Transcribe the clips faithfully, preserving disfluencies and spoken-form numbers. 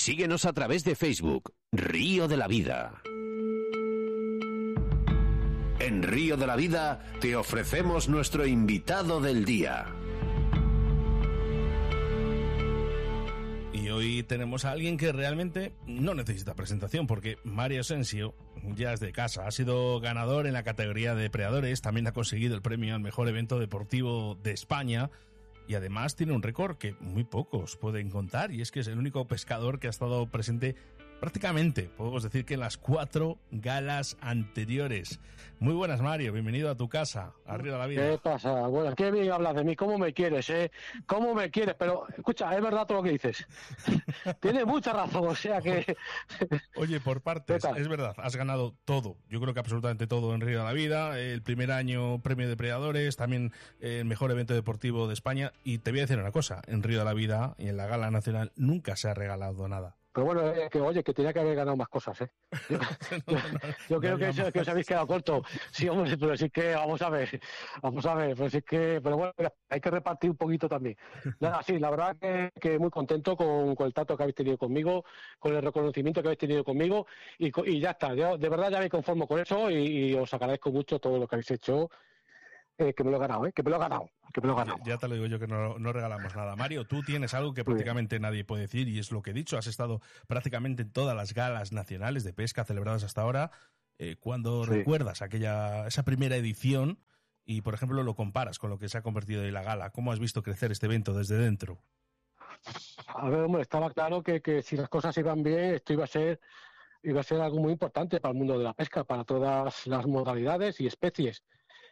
Síguenos a través de Facebook, Río de la Vida. En Río de la Vida te ofrecemos nuestro invitado del día. Y hoy tenemos a alguien que realmente no necesita presentación, porque Mario Asensio ya es de casa. Ha sido ganador en la categoría de depredadores, también ha conseguido el premio al mejor evento deportivo de España y además tiene un récord que muy pocos pueden contar, y es que es el único pescador que ha estado presente prácticamente, podemos decir que en las cuatro galas anteriores. Muy buenas, Mario, bienvenido a tu casa, a Río de la Vida. ¿Qué pasa? Bueno, qué bien hablas de mí, cómo me quieres, ¿eh? ¿Cómo me quieres? Pero, escucha, es verdad todo lo que dices. Tienes mucha razón, o sea que... Oye, por partes, es verdad, has ganado todo, yo creo que absolutamente todo en Río de la Vida, el primer año premio de depredadores, también el mejor evento deportivo de España, y te voy a decir una cosa, en Río de la Vida y en la gala nacional nunca se ha regalado nada. Pero bueno, eh, que oye, que tenía que haber ganado más cosas, ¿eh? Yo, yo, yo creo que, eso, que os habéis quedado corto. Sí, hombre, pero sí que, vamos a ver, vamos a ver, pero sí que, pero bueno, hay que repartir un poquito también. Nada, sí, la verdad que, que muy contento con, con el trato que habéis tenido conmigo, con el reconocimiento que habéis tenido conmigo, y, y ya está. Yo de verdad ya me conformo con eso y, y os agradezco mucho todo lo que habéis hecho. Eh, que me lo he ganado, ¿eh? Que me lo he ganado, que me lo he ganado. Ya, ya te lo digo yo que no, no regalamos nada. Mario, tú tienes algo que prácticamente nadie puede decir, y es lo que he dicho. Has estado prácticamente en todas las galas nacionales de pesca celebradas hasta ahora. Eh, cuando sí. recuerdas aquella esa primera edición y, por ejemplo, lo comparas con lo que se ha convertido en la gala, ¿cómo has visto crecer este evento desde dentro? A ver, hombre, estaba claro que, que si las cosas iban bien, esto iba a ser iba a ser algo muy importante para el mundo de la pesca, para todas las modalidades y especies.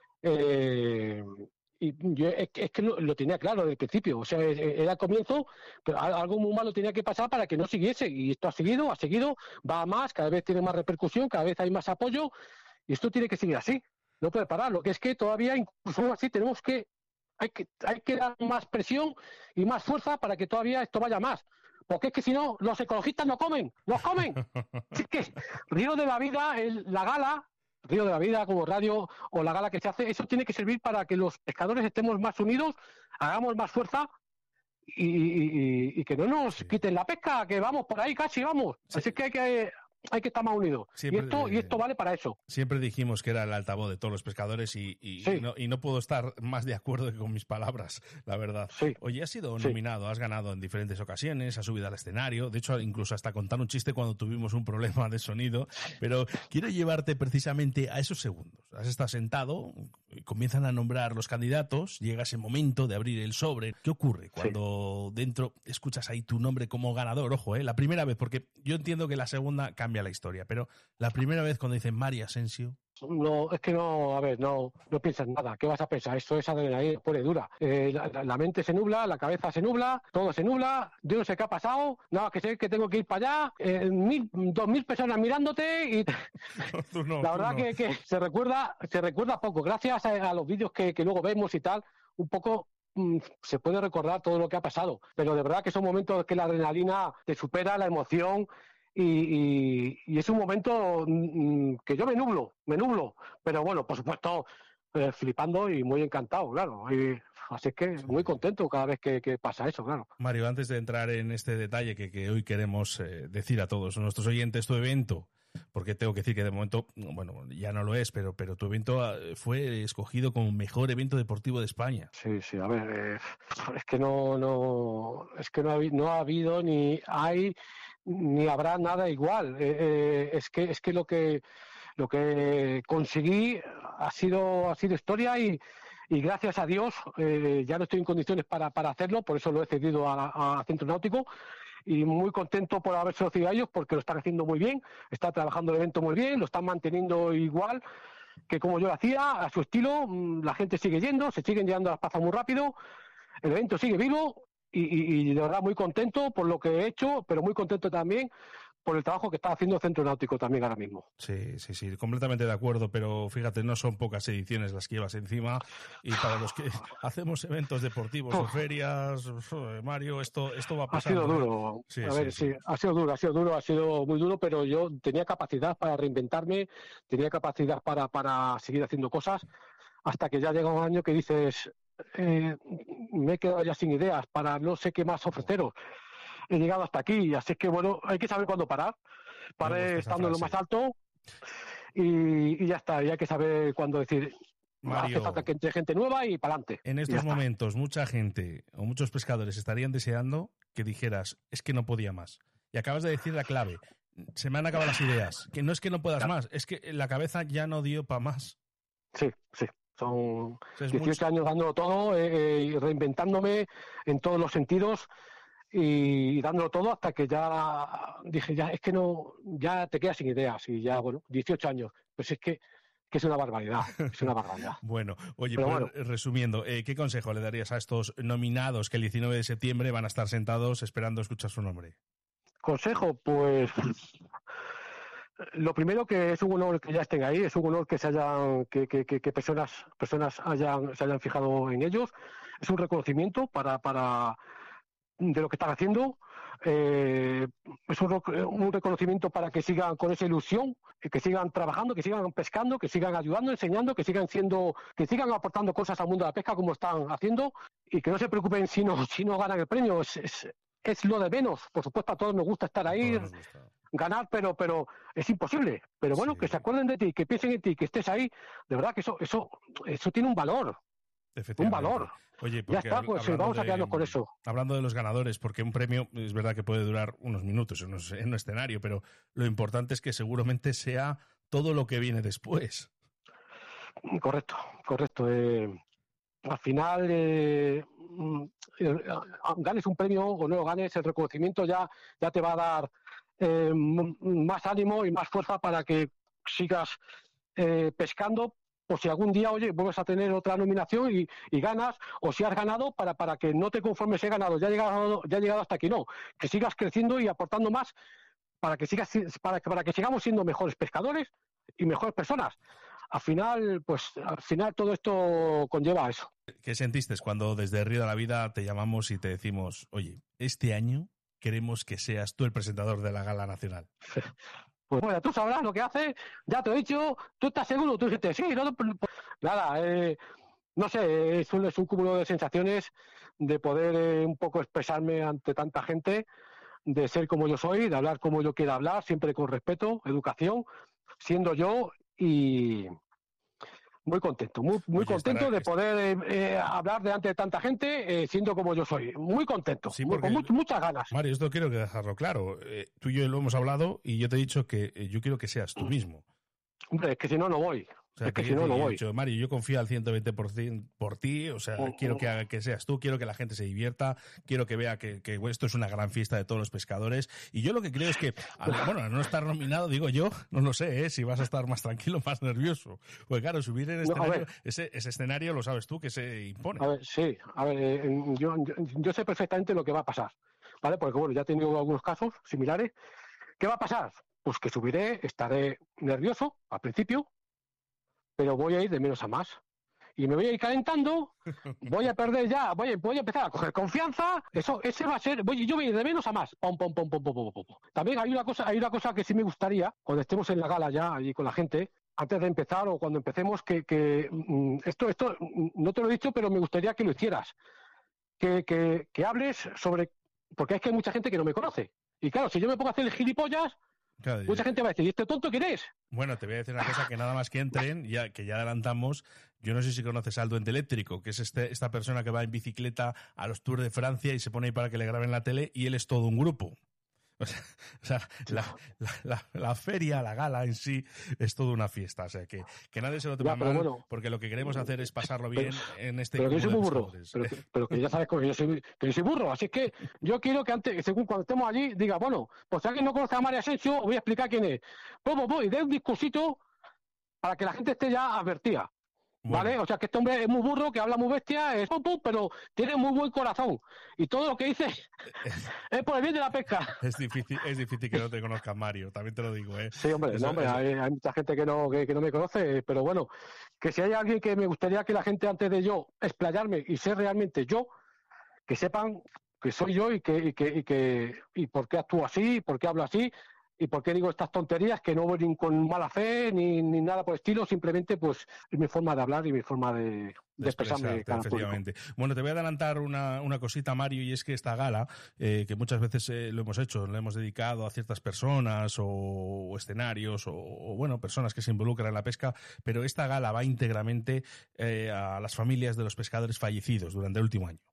Eh, y yo es que, es que lo, lo tenía claro desde el principio, o sea, era el comienzo, pero algo muy malo tenía que pasar para que no siguiese, y esto ha seguido, ha seguido, va a más, cada vez tiene más repercusión, cada vez hay más apoyo, y esto tiene que seguir así, no puede parar. Lo que es que todavía, incluso así, tenemos que hay que hay que dar más presión y más fuerza para que todavía esto vaya más, porque es que si no, los ecologistas no comen, ¡los comen! Es que Río de la Vida, el, la gala Río de la Vida como radio o la gala que se hace, eso tiene que servir para que los pescadores estemos más unidos, hagamos más fuerza y, y, y que no nos sí. quiten la pesca, que vamos por ahí casi, vamos. Sí. Así que hay que hay que estar más unidos. Siempre, y esto y esto vale para eso. Siempre dijimos que era el altavoz de todos los pescadores y, y, sí. y, no, y no puedo estar más de acuerdo que con mis palabras, la verdad. Sí. Oye, has sido sí. nominado, has ganado en diferentes ocasiones, has subido al escenario, de hecho incluso hasta contar un chiste cuando tuvimos un problema de sonido, pero quiero llevarte precisamente a esos segundos. Has estado sentado, comienzan a nombrar los candidatos, llega ese momento de abrir el sobre. ¿Qué ocurre cuando sí. dentro escuchas ahí tu nombre como ganador? Ojo, eh, la primera vez, porque yo entiendo que la segunda cambia la historia, pero la primera vez cuando dicen Mario Asensio... No, es que no, a ver, no, no piensas nada. ¿Qué vas a pensar? Esto es adrenalina pura y dura. Eh, la, la mente se nubla, la cabeza se nubla, todo se nubla. Yo no sé qué ha pasado, nada, que sé que tengo que ir para allá, eh, mil, dos mil personas mirándote y no, no, la verdad no. que, que se recuerda, se recuerda poco. Gracias a, a los vídeos que, que luego vemos y tal, un poco mmm, se puede recordar todo lo que ha pasado. Pero de verdad que son momentos que la adrenalina te supera, la emoción. Y, y, y es un momento mmm, que yo me nublo, me nublo, pero bueno, por supuesto, eh, flipando y muy encantado, claro. Y, así que muy contento cada vez que, que pasa eso, claro. Mario, antes de entrar en este detalle que, que hoy queremos eh, decir a todos nuestros oyentes, tu evento, porque tengo que decir que de momento, bueno, ya no lo es, pero, pero tu evento fue escogido como mejor evento deportivo de España. Sí, sí, a ver, eh, es que no, no, es que no ha, no ha habido ni hay ni habrá nada igual. Eh, eh, es que es que lo que lo que conseguí ha sido ha sido historia y y gracias a Dios eh, ya no estoy en condiciones para para hacerlo, por eso lo he cedido a, a Centro Náutico. Y muy contento por haberse cedido a ellos porque lo están haciendo muy bien, está trabajando el evento muy bien, lo están manteniendo igual que como yo lo hacía, a su estilo. La gente sigue yendo, se siguen llegando a las plazas muy rápido, el evento sigue vivo y, y, y de verdad muy contento por lo que he hecho, pero muy contento también por el trabajo que está haciendo el Centro Náutico también ahora mismo. Sí, sí, sí, completamente de acuerdo, pero fíjate, no son pocas ediciones las que llevas encima y para los que hacemos eventos deportivos o ferias, Mario, esto esto va a pasar. Ha sido duro, sí, a sí, ver, sí. sí, ha sido duro, ha sido duro, ha sido muy duro, pero yo tenía capacidad para reinventarme, tenía capacidad para, para seguir haciendo cosas, hasta que ya llega un año que dices, eh, me he quedado ya sin ideas para no sé qué más ofreceros. he llegado hasta aquí, así que bueno, hay que saber cuándo parar, paré estando en lo más alto y, y ya está, y hay que saber cuándo decir, Mario, hace falta que entre gente nueva y para adelante. En estos momentos mucha gente o muchos pescadores estarían deseando que dijeras, es que no podía más. Y acabas de decir la clave, se me han acabado las ideas, que no es que no puedas más, es que la cabeza ya no dio para más. Sí, sí. Son es dieciocho mucho... años dándolo todo, eh, eh, reinventándome en todos los sentidos y, y dándolo todo hasta que ya dije, ya es que no, ya te quedas sin ideas y ya, bueno, dieciocho años, pues es que, que es una barbaridad, es una barbaridad. Bueno, oye, Pero pues, bueno, resumiendo, eh, ¿qué consejo le darías a estos nominados que el diecinueve de septiembre van a estar sentados esperando escuchar su nombre? Consejo, pues... Lo primero, que es un honor que ya estén ahí, es un honor que se hayan, que, que, que, que personas, personas hayan, se hayan fijado en ellos, es un reconocimiento para, para de lo que están haciendo, eh, es un, un reconocimiento para que sigan con esa ilusión, que sigan trabajando, que sigan pescando, que sigan ayudando, enseñando, que sigan siendo, que sigan aportando cosas al mundo de la pesca como están haciendo, y que no se preocupen si no, si no ganan el premio, es, es, es lo de menos. Por supuesto, a todos nos gusta estar ahí, ganar, pero pero es imposible. Pero bueno, sí, que se acuerden de ti, que piensen en ti, que estés ahí. De verdad que eso eso eso tiene un valor. Un valor. Oye, ya está, pues vamos de, a quedarnos con eso. Hablando de los ganadores, porque un premio es verdad que puede durar unos minutos en un, en un escenario, pero lo importante es que seguramente sea todo lo que viene después. Correcto, correcto. Eh, al final, eh, eh, ganes un premio o no lo ganes, el reconocimiento ya, ya te va a dar eh, más ánimo y más fuerza para que sigas eh, pescando, por si algún día, oye, vuelves a tener otra nominación y, y ganas, o si has ganado, para, para que no te conformes, he ganado, ya he llegado, ya he llegado hasta aquí, no, que sigas creciendo y aportando más para que sigas, para que, para que sigamos siendo mejores pescadores y mejores personas. Al final, pues, al final todo esto conlleva a eso. ¿Qué sentiste cuando desde Río de la Vida te llamamos y te decimos, oye, este año queremos que seas tú el presentador de la Gala Nacional? Pues bueno, tú sabrás lo que haces, ya te he dicho, tú estás seguro, tú dijiste, sí, no, nada, eh, no sé, es un, es un cúmulo de sensaciones de poder eh, un poco expresarme ante tanta gente, de ser como yo soy, de hablar como yo quiera hablar, siempre con respeto, educación, siendo yo, y muy contento, muy, muy Oye, contento estará, de poder eh, hablar delante de tanta gente, eh, siendo como yo soy. Muy contento, sí, muy, con much, muchas ganas. Mario, esto quiero dejarlo claro. Eh, tú y yo lo hemos hablado y yo te he dicho que eh, yo quiero que seas tú mismo. Hombre, es que si no, no voy. O sea, es que, que si no, no voy. Dicho, Mario, yo confío al ciento veinte por ciento por ti, o sea, oh, quiero oh. Que, que seas tú, quiero que la gente se divierta, quiero que vea que, que esto es una gran fiesta de todos los pescadores, y yo lo que creo es que, al, bueno, al no estar nominado, digo yo, no lo sé, ¿eh? Si vas a estar más tranquilo, más nervioso, pues claro, subir en escenario, no, ese, ese escenario lo sabes tú, que se impone. A ver, sí, a ver, eh, yo, yo, yo sé perfectamente lo que va a pasar, ¿vale? Porque bueno, ya he tenido algunos casos similares. ¿Qué va a pasar? Pues que subiré, estaré nervioso al principio, pero voy a ir de menos a más. Y me voy a ir calentando, voy a perder ya, voy a, voy a empezar a coger confianza, eso, ese va a ser, voy, yo voy a ir de menos a más. Pom, pom, pom, pom, pom, pom, pom. También hay una cosa, hay una cosa que sí me gustaría, cuando estemos en la gala ya, allí con la gente, antes de empezar o cuando empecemos, que, que mm, esto, esto no te lo he dicho, pero me gustaría que lo hicieras. Que, que, que hables sobre, porque es que hay mucha gente que no me conoce. Y claro, si yo me pongo a hacer el gilipollas, claro, mucha gente va a decir, ¿y este tonto quién es? Bueno, te voy a decir una cosa, que nada más que entren, ya que ya adelantamos, yo no sé si conoces al Duende Eléctrico, que es este, esta persona que va en bicicleta a los Tours de Francia y se pone ahí para que le graben la tele, y él es todo un grupo. O sea, o sea la, la, la, la feria, la gala en sí, es toda una fiesta. O sea, que, que nadie se lo tome mal, bueno, porque lo que queremos hacer es pasarlo bien pero, en este Pero que yo soy muy burro, pero que, pero que ya sabes que yo soy, que yo soy burro, así que yo quiero que antes, según cuando estemos allí, diga, bueno, pues si alguien no conoce a Mario Asensio, voy a explicar quién es. Pues, pues, pues, y dé un discursito para que la gente esté ya advertida. Bueno. ¿Vale? O sea, que este hombre es muy burro, que habla muy bestia, es pum, pum, pero tiene muy buen corazón. Y todo lo que dice es por el bien de la pesca. Es difícil, es difícil que no te conozcan, Mario, también te lo digo, ¿eh? Sí, hombre, eso, no, hombre eso... hay, hay mucha gente que no, que, que no me conoce, pero bueno, que si hay alguien que me gustaría que la gente, antes de yo explayarme y ser realmente yo, que sepan que soy yo y que, y que, y que y por qué actúo así, por qué hablo así, ¿Y por qué digo estas tonterías? Que no voy ni con mala fe ni, ni nada por el estilo, simplemente pues es mi forma de hablar y mi forma de, de expresarme. Efectivamente. Bueno, te voy a adelantar una, una cosita, Mario, y es que esta gala, eh, que muchas veces eh, lo hemos hecho, lo hemos dedicado a ciertas personas o, o escenarios o, o, bueno, personas que se involucran en la pesca, pero esta gala va íntegramente eh, a las familias de los pescadores fallecidos durante el último año.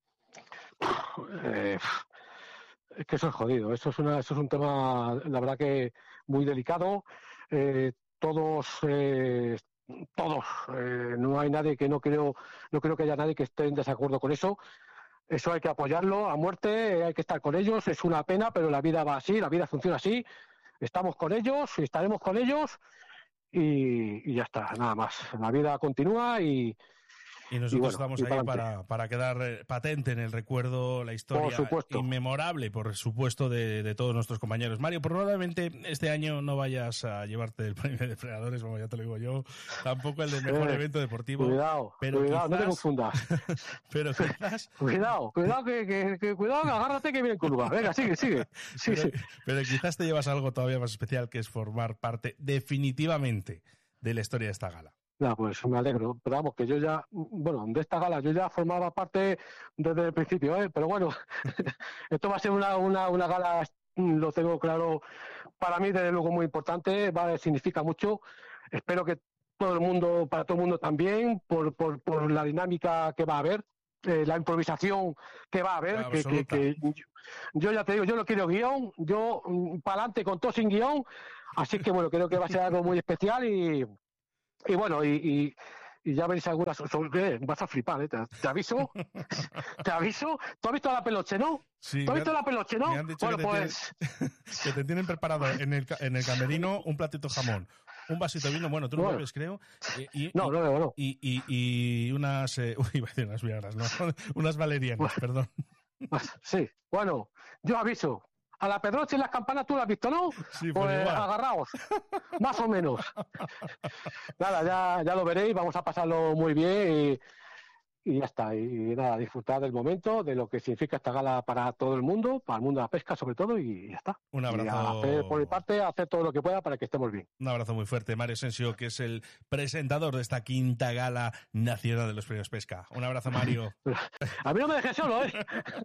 Eh... Es que eso es jodido, eso es una, eso es un tema, la verdad que muy delicado. Eh, todos, eh, todos, eh, no hay nadie que no creo, no creo que haya nadie que esté en desacuerdo con eso. Eso hay que apoyarlo a muerte, hay que estar con ellos. Es una pena, pero la vida va así, la vida funciona así. Estamos con ellos, estaremos con ellos y, y ya está, nada más. La vida continúa y Y nosotros y bueno, estamos y ahí para, para quedar patente en el recuerdo la historia inmemorable, por supuesto, de, de todos nuestros compañeros. Mario, probablemente este año no vayas a llevarte el premio de Depredadores, como ya te lo digo yo, tampoco el del mejor eh, evento deportivo. Cuidado, pero cuidado, quizás, no te confundas. Pero quizás... Cuidado, cuidado, que, que, que, cuidado, que agárrate que viene curva. Venga, sigue, sigue. Sí, pero, sí. pero quizás te llevas algo todavía más especial, que es formar parte definitivamente de la historia de esta gala. Ya, pues me alegro, pero vamos, que yo ya, bueno, de esta gala yo ya formaba parte desde el principio, ¿eh? Pero bueno, esto va a ser una, una, una gala, lo tengo claro, para mí desde luego muy importante, va, significa mucho, espero que todo el mundo, para todo el mundo también, por, por, por la dinámica que va a haber, eh, la improvisación que va a haber, que, que, que yo, yo ya te digo, yo no quiero guión, yo para adelante con todo sin guión, así que bueno, creo que va a ser algo muy especial y... Y bueno, y, y, y ya veréis algunas... ¿Qué? Vas a flipar, ¿eh? Te, te aviso. Te aviso. ¿Tú has visto la Peloche, no? Sí. ¿Tú has visto han, la Peloche, no? Me han dicho bueno, que, te pues... tienen, que te tienen preparado en el, en el camerino un platito jamón, un vasito de vino, bueno, tú no bueno. bebes, creo. Y, no, y, no bebo, no. Y, y, y unas... Eh, uy, iba a decir unas viagras, no. Unas valerianas, bueno. Perdón. Sí, bueno, yo aviso. A la Pedroche y las campanas tú la has visto, ¿no? Sí, pues, pues agarraos, más o menos. Nada, ya, ya lo veréis, vamos a pasarlo muy bien y, y ya está. Y, y nada, disfrutar del momento, de lo que significa esta gala para todo el mundo, para el mundo de la pesca sobre todo, y ya está. Un abrazo. Y a hacer, por mi parte, a hacer todo lo que pueda para que estemos bien. Un abrazo muy fuerte, Mario Asensio, que es el presentador de esta quinta gala nacional de los premios Pesca. Un abrazo, Mario. A mí no me dejes solo, ¿eh?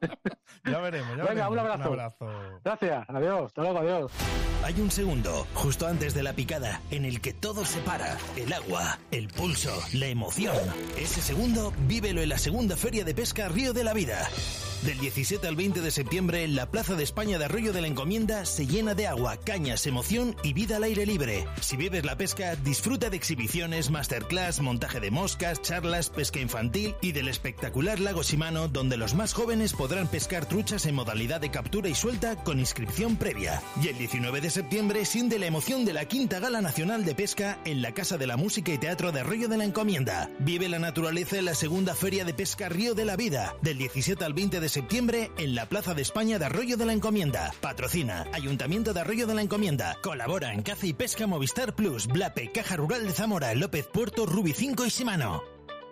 Ya veremos, ya Venga, veremos. un abrazo. Un abrazo. Gracias, adiós, hasta luego, adiós. Hay un segundo, justo antes de la picada, en el que todo se para. El agua, el pulso, la emoción. Ese segundo, vívelo en la segunda Feria de Pesca Río de la Vida. Del diecisiete al veinte de septiembre, la Plaza de España de Arroyo de la Encomienda se llena de agua, cañas, emoción y vida al aire libre. Si vives la pesca, disfruta de exhibiciones, masterclass, montaje de moscas, charlas, pesca infantil y del espectacular lago Shimano, donde los más jóvenes podrán pescar truchas en modalidad de captura y suelta con inscripción previa. Y el diecinueve de septiembre siente la emoción de la quinta Gala Nacional de Pesca en la Casa de la Música y Teatro de Arroyo de la Encomienda. Vive la naturaleza en la segunda Feria de Pesca Río de la Vida, del diecisiete al veinte de septiembre en la Plaza de España de Arroyo de la Encomienda. Patrocina Ayuntamiento de Arroyo de la Encomienda. Colabora en Caza y Pesca Movistar Plus, Blape, Caja Rural de Zamora, López Puerto, Rubi cinco y Shimano.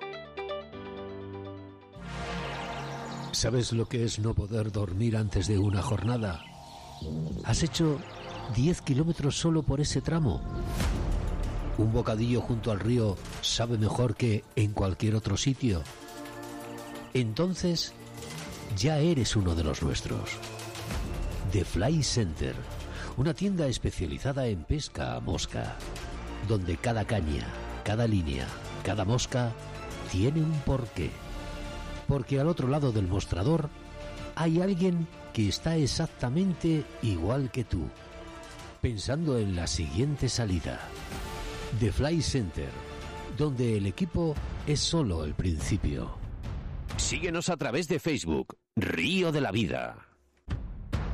¿Sabes lo que es no poder dormir antes de una jornada? ¿Has hecho diez kilómetros solo por ese tramo? ¿Un bocadillo junto al río sabe mejor que en cualquier otro sitio? Entonces, ya eres uno de los nuestros. The Fly Center, una tienda especializada en pesca a mosca, donde cada caña, cada línea, cada mosca tiene un porqué. Porque al otro lado del mostrador hay alguien que está exactamente igual que tú, pensando en la siguiente salida. The Fly Center, donde el equipo es solo el principio. Síguenos a través de Facebook, Río de la Vida.